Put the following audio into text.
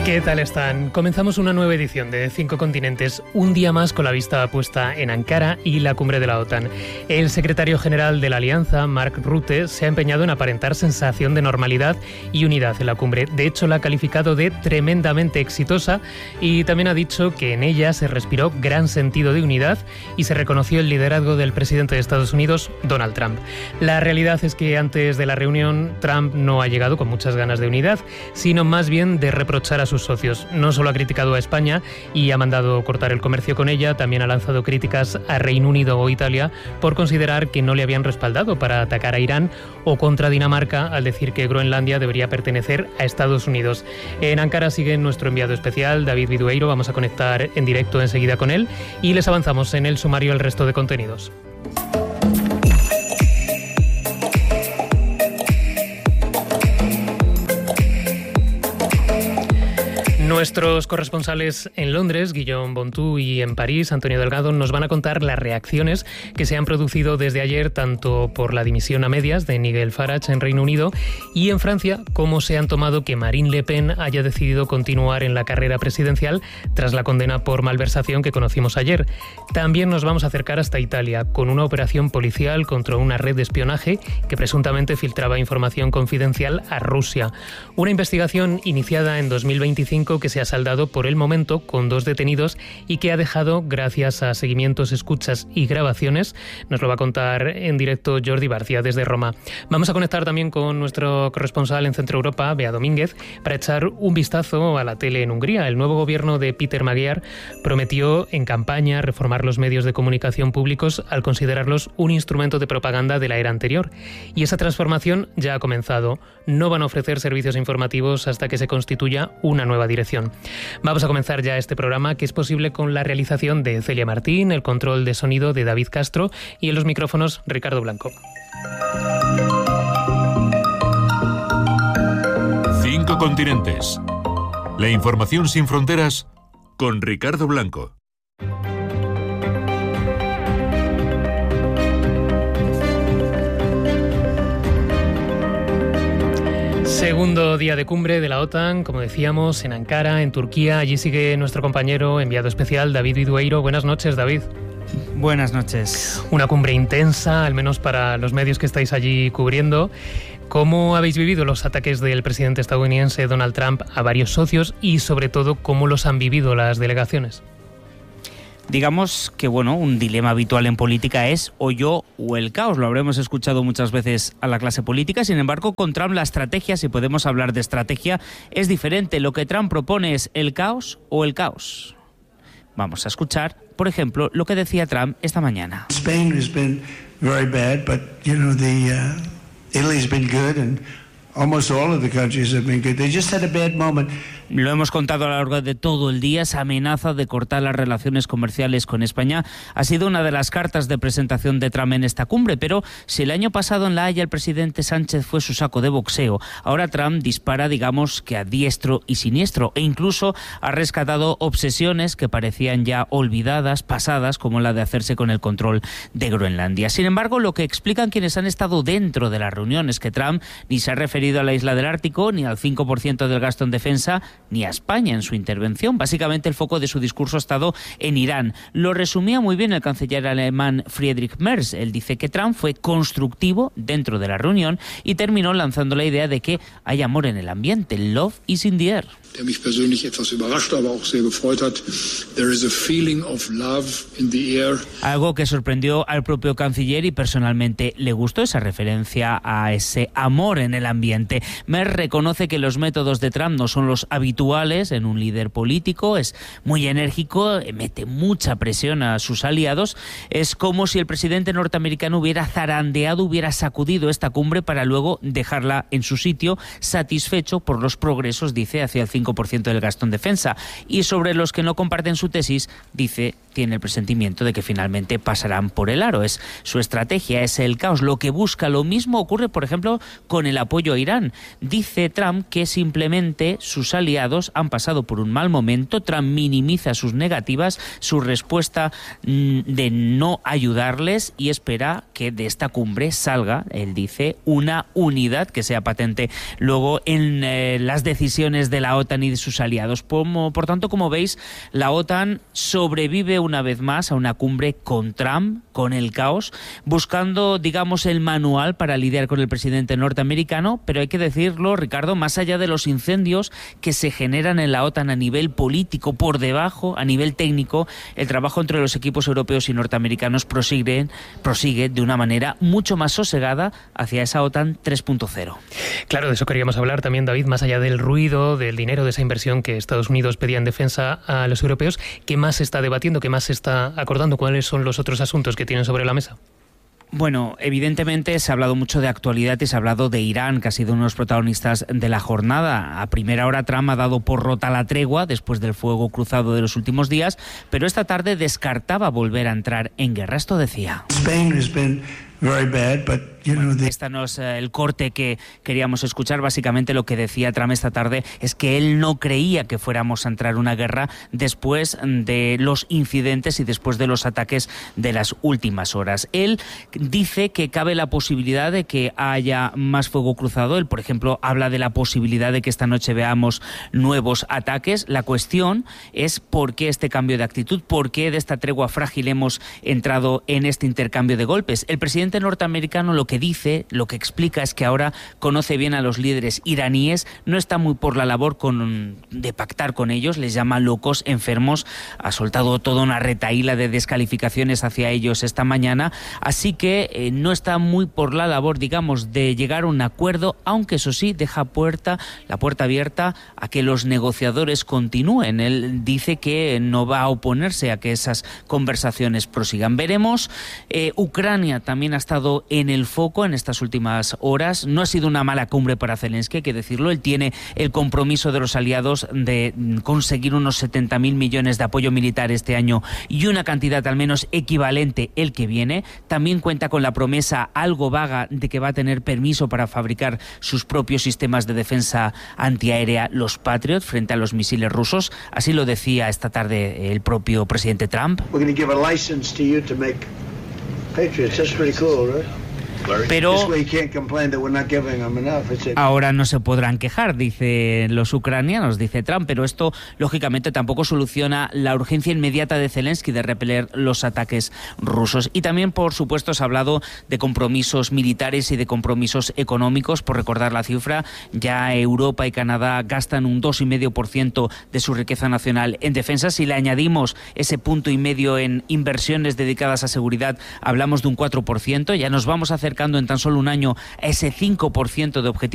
¿Qué tal están? Comenzamos una nueva edición de 5 Continentes, un día más con la vista puesta en Ankara y la cumbre de la OTAN. El secretario general de la Alianza, Mark Rutte, se ha empeñado en aparentar sensación de normalidad y unidad en la cumbre. De hecho, la ha calificado de tremendamente exitosa y también ha dicho que en ella se respiró gran sentido de unidad y se reconoció el liderazgo del presidente de Estados Unidos, Donald Trump. La realidad es que antes de la reunión, Trump no ha llegado con muchas ganas de unidad, sino más bien de reprochar a sus socios. No solo ha criticado a España y ha mandado cortar el comercio con ella, también ha lanzado críticas a Reino Unido o Italia por considerar que no le habían respaldado para atacar a Irán, o contra Dinamarca al decir que Groenlandia debería pertenecer a Estados Unidos. En Ankara sigue nuestro enviado especial, David Bidueiro. Vamos a conectar en directo enseguida con él y les avanzamos en el sumario el resto de contenidos. Nuestros corresponsales en Londres, Guillaume Bontou, y en París, Antonio Delgado, nos van a contar las reacciones que se han producido desde ayer, tanto por la dimisión a medias de Nigel Farage en Reino Unido y en Francia, cómo se han tomado que Marine Le Pen haya decidido continuar en la carrera presidencial tras la condena por malversación que conocimos ayer. También nos vamos a acercar hasta Italia, con una operación policial contra una red de espionaje que presuntamente filtraba información confidencial a Rusia. Una investigación iniciada en 2025 que se ha saldado por el momento con 2 detenidos y que ha dejado, gracias a seguimientos, escuchas y grabaciones, nos lo va a contar en directo Jordi Barcia desde Roma. Vamos a conectar también con nuestro corresponsal en Centro Europa, Bea Domínguez, para echar un vistazo a la tele en Hungría. El nuevo gobierno de Peter Magyar prometió en campaña reformar los medios de comunicación públicos al considerarlos un instrumento de propaganda de la era anterior. Y esa transformación ya ha comenzado. No van a ofrecer servicios informativos hasta que se constituya una nueva dirección. Vamos a comenzar ya este programa, que es posible con la realización de Celia Martín, el control de sonido de David Castro y en los micrófonos Ricardo Blanco. 5 Continentes. La información sin fronteras con Ricardo Blanco. Segundo día de cumbre de la OTAN, como decíamos, en Ankara, en Turquía. Allí sigue nuestro compañero enviado especial, David Bidueiro. Buenas noches, David. Buenas noches. Una cumbre intensa, al menos para los medios que estáis allí cubriendo. ¿Cómo habéis vivido los ataques del presidente estadounidense Donald Trump a varios socios y, sobre todo, cómo los han vivido las delegaciones? Digamos que, un dilema habitual en política es o yo o el caos. Lo habremos escuchado muchas veces a la clase política. Sin embargo, con Trump la estrategia, si podemos hablar de estrategia, es diferente. Lo que Trump propone es el caos o el caos. Vamos a escuchar, por ejemplo, lo que decía Trump esta mañana. Spain has been very bad, but Italy's been good and almost all of the countries have been good. They just had a bad moment. Lo hemos contado a lo largo de todo el día. Esa amenaza de cortar las relaciones comerciales con España ha sido una de las cartas de presentación de Trump en esta cumbre. Pero si el año pasado en La Haya el presidente Sánchez fue su saco de boxeo, ahora Trump dispara, digamos, que a diestro y siniestro, e incluso ha rescatado obsesiones que parecían ya olvidadas, pasadas, como la de hacerse con el control de Groenlandia. Sin embargo, lo que explican quienes han estado dentro de la reunión es que Trump ni se ha referido a la isla del Ártico, ni al 5% del gasto en defensa, ni a España en su intervención. Básicamente el foco de su discurso ha estado en Irán. Lo resumía muy bien el canciller alemán Friedrich Merz. Él dice que Trump fue constructivo dentro de la reunión y terminó lanzando la idea de que hay amor en el ambiente. Love is in the air. Der mich persönlich etwas überrascht, aber auch sehr gefreut hat. There is a feeling of love in the air. Algo que sorprendió al propio canciller y personalmente le gustó, esa referencia a ese amor en el ambiente. Merz reconoce que los métodos de Trump no son los habituales en un líder político. Es muy enérgico, mete mucha presión a sus aliados. Es como si el presidente norteamericano hubiera zarandeado, hubiera sacudido esta cumbre para luego dejarla en su sitio, satisfecho por los progresos, dice, hacia el 5% del gasto en defensa. Y sobre los que no comparten su tesis, dice, tiene el presentimiento de que finalmente pasarán por el aro. Es su estrategia, es el caos. Lo que busca, lo mismo ocurre, por ejemplo, con el apoyo a Irán. Dice Trump que simplemente sus aliados han pasado por un mal momento. Trump minimiza sus negativas, su respuesta de no ayudarles, y espera que de esta cumbre salga, él dice, una unidad que sea patente luego en las decisiones de la OTAN OTAN y de sus aliados. Por tanto, como veis, la OTAN sobrevive una vez más a una cumbre con Trump, con el caos, buscando, digamos, el manual para lidiar con el presidente norteamericano, pero hay que decirlo, Ricardo, más allá de los incendios que se generan en la OTAN a nivel político, por debajo, a nivel técnico, el trabajo entre los equipos europeos y norteamericanos prosigue de una manera mucho más sosegada hacia esa OTAN 3.0. Claro, de eso queríamos hablar también, David, más allá del ruido, del dinero, de esa inversión que Estados Unidos pedía en defensa a los europeos. ¿Qué más se está debatiendo? ¿Qué más se está acordando? ¿Cuáles son los otros asuntos que tienen sobre la mesa? Bueno, evidentemente se ha hablado mucho de actualidad y se ha hablado de Irán, que ha sido uno de los protagonistas de la jornada. A primera hora Trump ha dado por rota la tregua después del fuego cruzado de los últimos días, pero esta tarde descartaba volver a entrar en guerra. Esto decía: Esta no es el corte que queríamos escuchar. Básicamente lo que decía Trump esta tarde es que él no creía que fuéramos a entrar en una guerra después de los incidentes y después de los ataques de las últimas horas. Él dice que cabe la posibilidad de que haya más fuego cruzado. Él, por ejemplo, habla de la posibilidad de que esta noche veamos nuevos ataques. La cuestión es por qué este cambio de actitud, por qué de esta tregua frágil hemos entrado en este intercambio de golpes. El presidente norteamericano lo que dice, lo que explica es que ahora conoce bien a los líderes iraníes, no está muy por la labor de pactar con ellos, les llama locos, enfermos, ha soltado toda una retahíla de descalificaciones hacia ellos esta mañana, así que no está muy por la labor, digamos, de llegar a un acuerdo, aunque eso sí, deja la puerta abierta a que los negociadores continúen. Él dice que no va a oponerse a que esas conversaciones prosigan. Veremos. Ucrania también ha estado en el foco en estas últimas horas. No ha sido una mala cumbre para Zelensky, hay que decirlo. Él tiene el compromiso de los aliados de conseguir unos 70.000 millones de apoyo militar este año y una cantidad al menos equivalente el que viene. También cuenta con la promesa algo vaga de que va a tener permiso para fabricar sus propios sistemas de defensa antiaérea, los Patriot, frente a los misiles rusos. Así lo decía esta tarde el propio presidente Trump. Patriots, that's pretty cool, right? Pero ahora no se podrán quejar, dicen los ucranianos, dice Trump, pero esto lógicamente tampoco soluciona la urgencia inmediata de Zelensky de repeler los ataques rusos. Y también, por supuesto, se ha hablado de compromisos militares y de compromisos económicos. Por recordar la cifra, ya Europa y Canadá gastan un 2,5% de su riqueza nacional en defensa. Si le añadimos ese 1,5% en inversiones dedicadas a seguridad, hablamos de un 4%. Ya nos vamos acercando en tan solo un año a ese 5% de objetivo